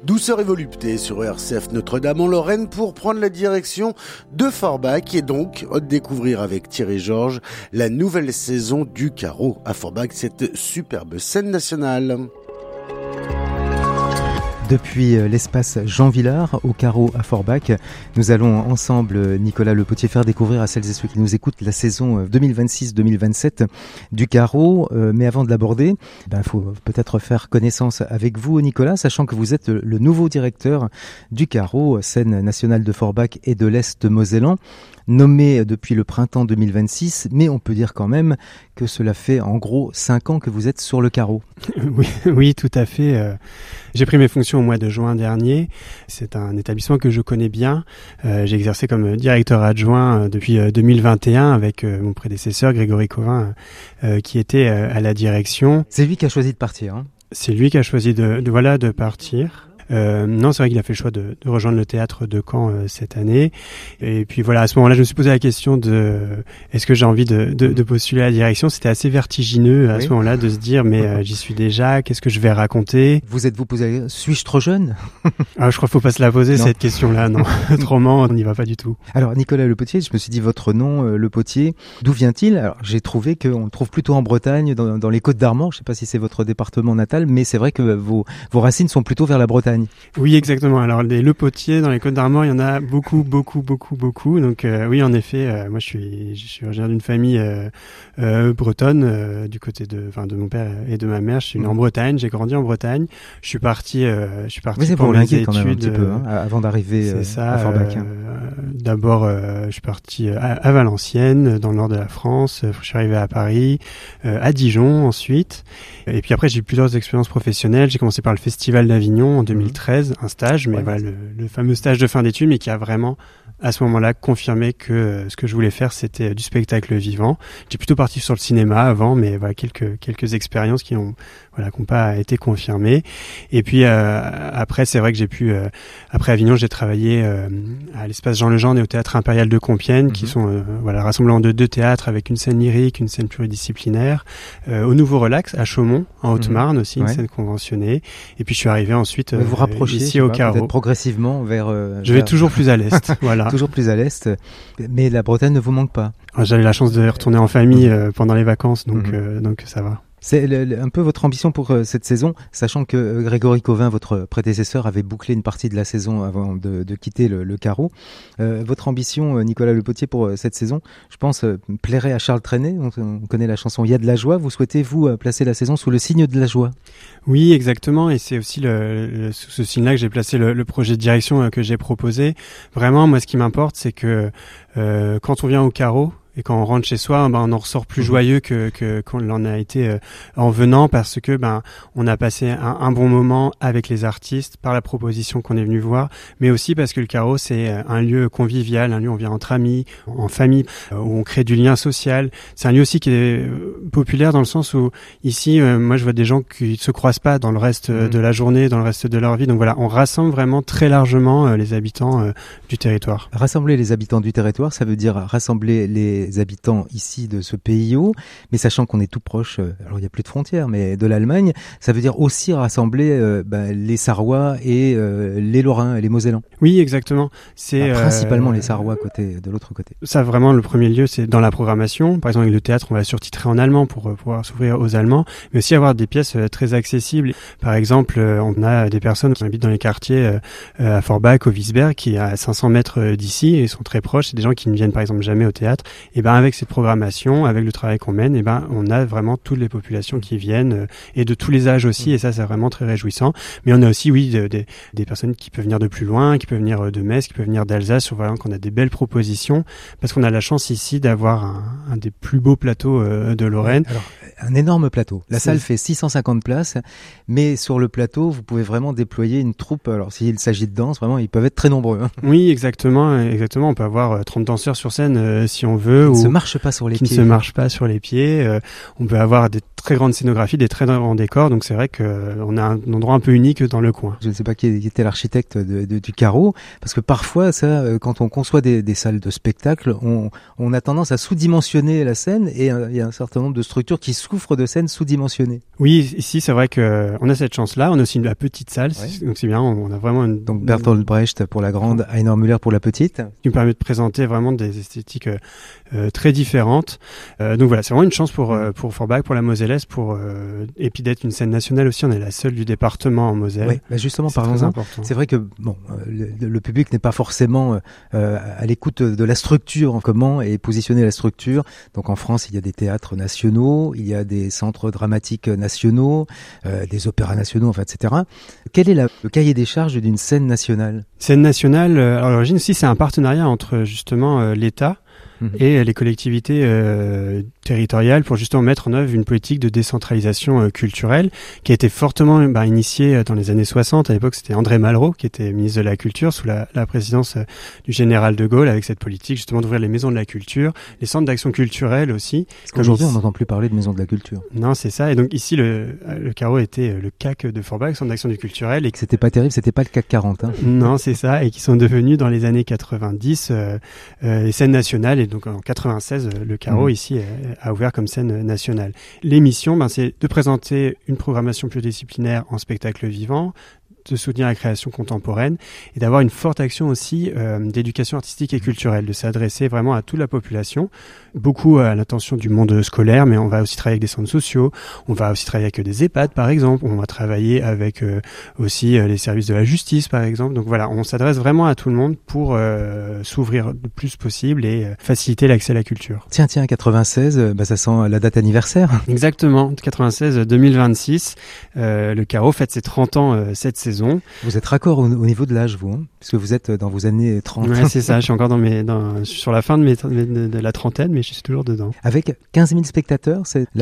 Douceur et volupté sur RCF Notre-Dame en Lorraine pour prendre la direction de Forbach et donc découvrir avec Thierry Georges la nouvelle saison du Carreau à Forbach, cette superbe scène nationale. Depuis l'espace Jean Villard au Carreau à Forbach, nous allons ensemble, Nicolas Le Potier, faire découvrir à celles et ceux qui nous écoutent la saison 2026-2027 du Carreau. Mais avant de l'aborder, il faut peut-être faire connaissance avec vous, Nicolas, sachant que vous êtes le nouveau directeur du Carreau, scène nationale de Forbach et de l'Est mosellan, nommé depuis le printemps 2026, mais on peut dire quand même que cela fait en gros 5 ans que vous êtes sur le Carreau. Oui, tout à fait. J'ai pris mes fonctions au mois de juin dernier. C'est un établissement que je connais bien. J'ai exercé comme directeur adjoint depuis 2021 avec mon prédécesseur Grégory Covin qui était à la direction. C'est lui qui a choisi de partir, hein ? C'est lui qui a choisi de partir. Non, c'est vrai qu'il a fait le choix de rejoindre le théâtre de Caen cette année. Et puis voilà, à ce moment-là, je me suis posé la question de est-ce que j'ai envie de postuler à la direction. C'était assez vertigineux à ce moment-là de se dire mais j'y suis déjà, qu'est-ce que je vais raconter. Vous êtes-vous posé, suis-je trop jeune? Je crois qu'il faut pas se la poser cette question-là, non. Autrement, on n'y va pas du tout. Alors Nicolas Le Potier, je me suis dit votre nom, Le Potier, d'où vient-il? Alors j'ai trouvé qu'on le trouve plutôt en Bretagne, dans les Côtes d'Armor. Je sais pas si c'est votre département natal, mais c'est vrai que vos racines sont plutôt vers la Bretagne. Oui, exactement. Alors, Le Potier, dans les Côtes d'Armor, il y en a beaucoup. Donc, oui, en effet, moi, je suis originaire d'une famille bretonne, du côté de mon père et de ma mère. Je suis né en Bretagne, j'ai grandi en Bretagne. Je suis parti pour mes études. Quand même, un petit peu, avant d'arriver à Forbach. D'abord, je suis parti à Valenciennes, dans le nord de la France. Je suis arrivé à Paris, à Dijon ensuite. Et puis après, j'ai eu plusieurs expériences professionnelles. J'ai commencé par le Festival d'Avignon en 2013, un stage, mais voilà, le fameux stage de fin d'études, mais qui a vraiment, à ce moment-là, confirmé que ce que je voulais faire, c'était du spectacle vivant. J'ai plutôt parti sur le cinéma avant, mais voilà, quelques expériences qui n'ont pas été confirmées. Et puis après, c'est vrai que j'ai pu, après Avignon, j'ai travaillé à l'espace Jean Legendre et au Théâtre Impérial de Compiègne, qui sont rassemblement de deux théâtres avec une scène lyrique, une scène pluridisciplinaire. Au Nouveau Relax, à Chaumont, en Haute-Marne aussi, une scène conventionnée. Et puis je suis arrivé ensuite vous rapprochez ici au Carreau. Progressivement vers... je vais toujours plus à l'est, voilà. Toujours plus à l'est, mais la Bretagne ne vous manque pas. J'avais la chance de retourner en famille pendant les vacances, donc ça va. C'est un peu votre ambition pour cette saison, sachant que Grégory Covin, votre prédécesseur, avait bouclé une partie de la saison avant de quitter le Carreau. Votre ambition, Nicolas Le Potier, pour cette saison, je pense, plairait à Charles Trenet. On connaît la chanson « Il y a de la joie ». Vous souhaitez, vous, placer la saison sous le signe de la joie? Oui, exactement. Et c'est aussi sous ce signe-là que j'ai placé le projet de direction que j'ai proposé. Vraiment, moi, ce qui m'importe, c'est que quand on vient au Carreau, et quand on rentre chez soi, on en ressort plus joyeux qu'on l'en a été en venant, parce que on a passé un bon moment avec les artistes par la proposition qu'on est venu voir, mais aussi parce que le Carreau, c'est un lieu convivial, un lieu où on vient entre amis, en famille, où on crée du lien social. C'est un lieu aussi qui est populaire dans le sens où ici, moi je vois des gens qui se croisent pas dans le reste de la journée, dans le reste de leur vie. Donc voilà, on rassemble vraiment très largement les habitants du territoire. Rassembler les habitants du territoire, ça veut dire rassembler les habitants ici de ce PIO, mais sachant qu'on est tout proche, alors il n'y a plus de frontières, mais de l'Allemagne, ça veut dire aussi rassembler les Sarrois et les Lorrains et les Mosellans. Oui, exactement. C'est principalement les Sarrois de l'autre côté. Ça, vraiment, le premier lieu, c'est dans la programmation. Par exemple, avec le théâtre, on va surtitrer en allemand pour pouvoir s'ouvrir aux Allemands, mais aussi avoir des pièces très accessibles. Par exemple, on a des personnes qui habitent dans les quartiers à Forbach, au Wiesberg, qui est à 500 mètres d'ici et sont très proches. C'est des gens qui ne viennent par exemple jamais au théâtre. Et avec cette programmation, avec le travail qu'on mène, on a vraiment toutes les populations qui viennent et de tous les âges aussi. Et ça, c'est vraiment très réjouissant. Mais on a aussi, des personnes qui peuvent venir de plus loin, qui peuvent venir de Metz, qui peuvent venir d'Alsace. Vraiment qu'on a des belles propositions parce qu'on a la chance ici d'avoir un des plus beaux plateaux de Lorraine. Alors, un énorme plateau. La salle fait 650 places, mais sur le plateau, vous pouvez vraiment déployer une troupe. Alors, s'il s'agit de danse, vraiment, ils peuvent être très nombreux. Oui, exactement. On peut avoir 30 danseurs sur scène si on veut. Qui ne se marchent pas sur les pieds. Qui ne se marchent pas sur les pieds. On peut avoir des très grandes scénographies, des très grands décors. Donc, c'est vrai qu'on a un endroit un peu unique dans le coin. Je ne sais pas qui était l'architecte du Carreau, parce que parfois, quand on conçoit des salles de spectacle, on a tendance à sous-dimensionner la scène et il y a un certain nombre de structures qui souffre de scènes sous-dimensionnées. Oui, ici c'est vrai que on a cette chance-là. On a aussi une petite salle, donc c'est bien. On a vraiment donc Bertolt Brecht pour la grande, Heiner Müller pour la petite, qui nous permet de présenter vraiment des esthétiques très différentes. Donc voilà, c'est vraiment une chance pour Forbach, pour la Mosellès, et puis d'être une scène nationale aussi. On est la seule du département en Moselle. Oui, justement, parlons-en. C'est vrai que le public n'est pas forcément à l'écoute de la structure, comment est positionnée la structure. Donc en France, il y a des théâtres nationaux, il y a des centres dramatiques nationaux, des opéras nationaux, enfin, etc. Quel est le cahier des charges d'une scène nationale ? Scène nationale, à l'origine aussi, c'est un partenariat entre justement l'État et les collectivités territoriales pour justement mettre en œuvre une politique de décentralisation culturelle qui a été fortement initiée dans les années 60. À l'époque, c'était André Malraux qui était ministre de la Culture sous la présidence du général de Gaulle, avec cette politique justement d'ouvrir les maisons de la culture, les centres d'action culturelle aussi. Aujourd'hui, on n'entend plus parler de maisons de la culture. Non, c'est ça. Et donc ici, le carreau était le CAC de Forbach, centre d'action du culturel. Et c'était pas terrible, c'était pas le CAC 40. Hein. Non, c'est ça. Et qui sont devenus dans les années 90 les scènes nationales. Et donc en 96, le carreau ici a ouvert comme scène nationale. L'émission, c'est de présenter une programmation pluridisciplinaire en spectacle vivant, de soutenir la création contemporaine et d'avoir une forte action aussi d'éducation artistique et culturelle, de s'adresser vraiment à toute la population, beaucoup à l'attention du monde scolaire, mais on va aussi travailler avec des centres sociaux, on va aussi travailler avec des EHPAD par exemple, on va travailler avec aussi les services de la justice par exemple. Donc voilà, on s'adresse vraiment à tout le monde pour s'ouvrir le plus possible et faciliter l'accès à la culture. Tiens, 96, ça sent la date anniversaire. Exactement, 96-2026, le carreau fête ses 30 ans cette saison. Vous êtes raccord au niveau de l'âge, vous, puisque vous êtes dans vos années 30. Ouais, c'est ça, je suis encore sur la fin de la trentaine, mais je suis toujours dedans. Avec 15 000 spectateurs, c'est